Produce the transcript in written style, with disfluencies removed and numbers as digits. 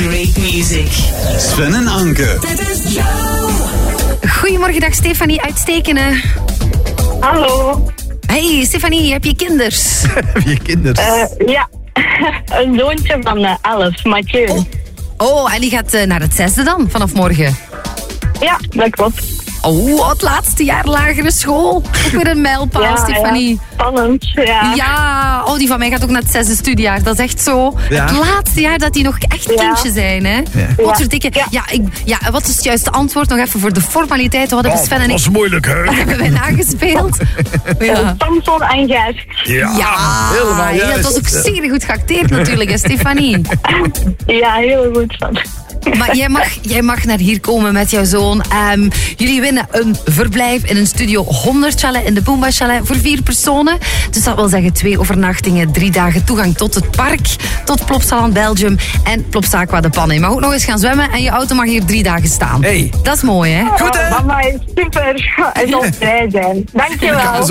great music. Sven en Anke. Dit is Joe. Goedemorgen, dag Stefanie uit Stekenen. Hallo. Hey Stefanie, heb je kinders? Heb je kinders? Ja, een zoontje van 11, Mathieu. Oh, en die gaat naar het 6e dan, vanaf morgen. Ja, dat klopt. Oh, het laatste jaar lagere school. Ook weer een mijlpaal, Stefanie. Ja, spannend, ja. Ja, oh, die van mij gaat ook naar het 6e studiejaar. Dat is echt zo. Ja. Het laatste jaar dat die nog echt kindje zijn, hè. Potverdikke. Ja, wat is het juiste antwoord? Nog even voor de formaliteiten. Wat hebben Sven en ik... Dat was moeilijk, hè? Wat hebben wij nagespeeld? Ja. Samson en Gijs. Ja, helemaal juist. dat was ook zeer goed geacteerd natuurlijk, hè, Stefanie. Ja, heel goed. Maar jij mag naar hier komen met jouw zoon. Jullie winnen een verblijf in een Studio 100 chalet in de Boomba Chalet voor 4 personen. Dus dat wil zeggen 2 overnachtingen, 3 dagen toegang tot het park, tot Plopsaland Belgium en Plopsaqua de Pannen. Je mag ook nog eens gaan zwemmen en je auto mag hier 3 dagen staan. Hey. Dat is mooi, hè? Goed, hè? Mama is super. En zal blij zijn. Dankjewel.